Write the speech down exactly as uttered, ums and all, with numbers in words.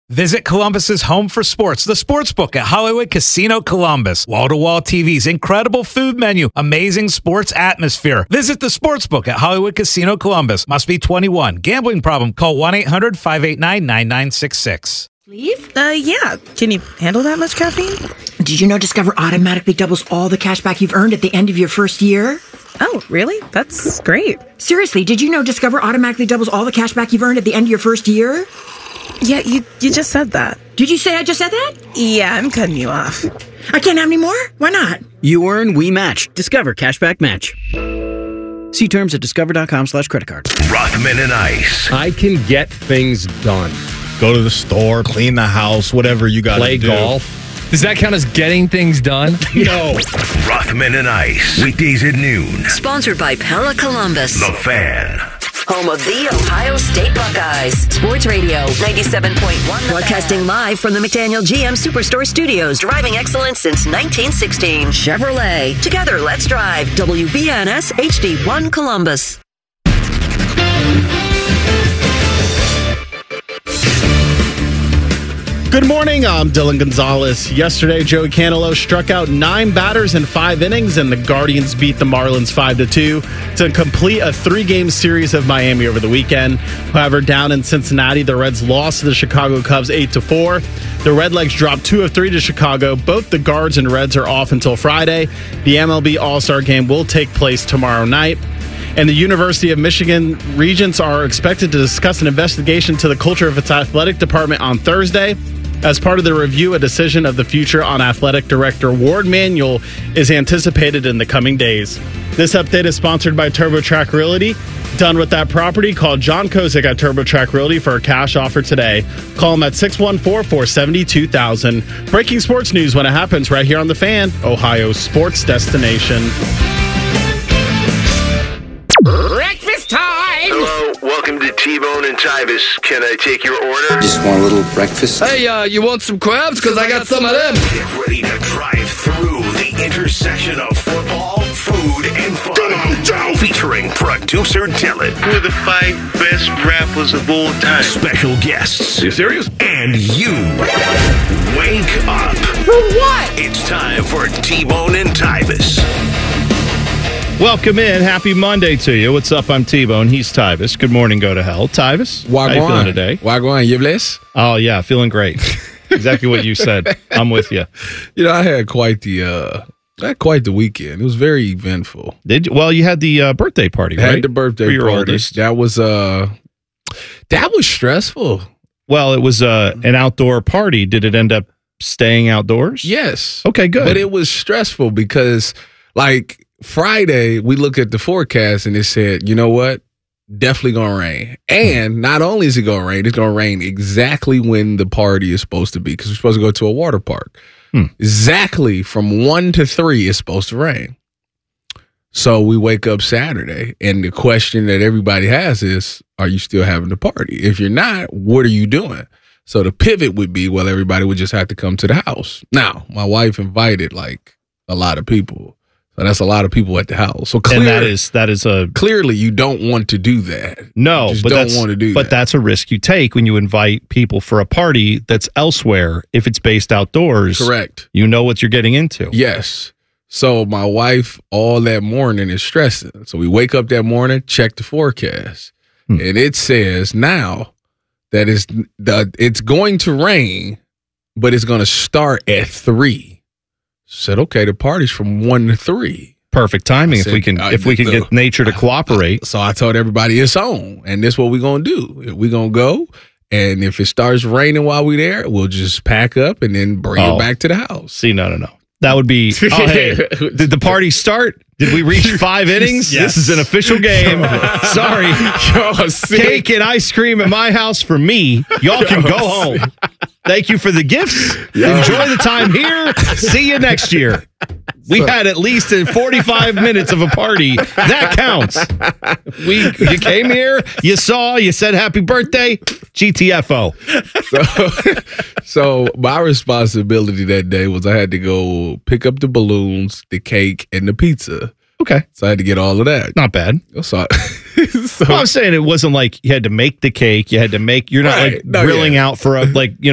Visit Columbus's home for sports, the Sportsbook at Hollywood Casino Columbus. Wall-to-wall T Vs, incredible food menu, amazing sports atmosphere. Visit the Sportsbook at Hollywood Casino Columbus. Must be twenty-one. Gambling problem? Call one eight hundred five eight nine nine nine six six. Leave? Uh, yeah. Can you handle that much caffeine? Did you know Discover automatically doubles all the cash back you've earned at the end of your first year? Oh, really? That's great. Seriously, did you know Discover automatically doubles all the cash back you've earned at the end of your first year? Yeah, you you just said that. Did you say I just said that? Yeah, I'm cutting you off. I can't have any more? Why not? You earn, we match. Discover Cashback Match. See terms at discover.com slash credit card. Rothman and Ice. I can get things done. Go to the store, clean the house, whatever you got to do. Play golf. Does that count as getting things done? No. Rothman and Ice. Weekdays at noon. Sponsored by Pella Columbus. The Fan. Home of the Ohio State Buckeyes. Sports Radio ninety-seven point one. Broadcasting live from the McDaniel G M Superstore Studios. Driving excellence since nineteen sixteen. Chevrolet. Together, let's drive. W B N S H D one Columbus. Good morning, I'm Dylan Gonzalez. Yesterday, Joey Canelo struck out nine batters in five innings, and the Guardians beat the Marlins five to two to complete a three-game series of Miami over the weekend. However, down in Cincinnati, the Reds lost to the Chicago Cubs eight to four. The Redlegs dropped two of three to Chicago. Both the Guards and Reds are off until Friday. The M L B All-Star Game will take place tomorrow night. And the University of Michigan Regents are expected to discuss an investigation to the culture of its athletic department on Thursday. As part of the review, a decision of the future on athletic director Ward Manuel is anticipated in the coming days. This update is sponsored by TurboTrack Realty. Done with that property? Call John Kozik at TurboTrack Realty for a cash offer today. Call him at six one four, four seven two, two thousand. Breaking sports news when it happens right here on The Fan, Ohio's sports destination. Breakfast time! Hello, welcome to T-Bone and Tybus. Can I take your order? Just want a little breakfast. Hey, uh, you want some crabs? Because I got some of them. Get ready to drive through the intersection of football, food, and fun. Come on, Joe! Featuring producer Dylan. Who are the five best rappers of all time? Special guests. Are you serious? And you. Wake up. For what? It's time for T-Bone and Tybus. Welcome in. Happy Monday to you. What's up? I'm T-Bone. He's Tybus. Good morning, go to hell. Tybus, how you feeling today? Wagwan, you bless? Oh, yeah, feeling great. Exactly what you said. I'm with you. You know, I had quite the uh, I had quite the weekend. It was very eventful. Did you? Well, you had the uh, birthday party, I right? had the birthday For your party. oldest. That was uh, that was stressful. Well, it was uh, an outdoor party. Did it end up staying outdoors? Yes. Okay, good. But it was stressful because, like, Friday, we look at the forecast and it said, you know what? Definitely going to rain. And not only is it going to rain, it's going to rain exactly when the party is supposed to be because we're supposed to go to a water park. Hmm. Exactly from one to three it's supposed to rain. So we wake up Saturday and the question that everybody has is, are you still having the party? If you're not, what are you doing? So the pivot would be, well, everybody would just have to come to the house. Now, my wife invited like a lot of people. So that's a lot of people at the house. So clear, and that is that is a clearly you don't want to do that. No, you just but don't that's, want to do but that. that's a risk you take when you invite people for a party that's elsewhere. If it's based outdoors, correct. You know what you're getting into. Yes. So my wife all that morning is stressing. So we wake up that morning, check the forecast, hmm. and it says now that it's the it's going to rain, but it's going to start at three. Said, okay, the party's from one to three. Perfect timing said, if we can uh, if we can the, get nature to cooperate. So I told everybody it's on, and this is what we're gonna do. We're gonna go, and if it starts raining while we're there, we'll just pack up and then bring oh. it back to the house. See, no, no, no. That would be. Oh, hey, did the party start? Did we reach five innings? Yes. This is an official game. Sorry, cake and ice cream at my house for me. Y'all can go home. Thank you for the gifts. Yeah. Enjoy the time here. See you next year. We so, had at least forty-five minutes of a party. That counts. We you came here, you saw, you said happy birthday, G T F O. So, so my responsibility that day was I had to go pick up the balloons, the cake, and the pizza. Okay. So I had to get all of that. Not bad. So, so well, I'm saying it wasn't like you had to make the cake. You had to make, you're not right. like no, grilling yeah. out for a, like, you know,